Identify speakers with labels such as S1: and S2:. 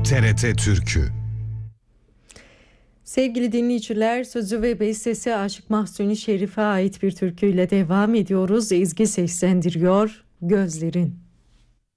S1: TRT Türkü.
S2: Sevgili dinleyiciler, sözü ve bestesi Aşık Mahzuni Şerif'e ait bir türküyle devam ediyoruz. Ezgi seslendiriyor, Gözlerin.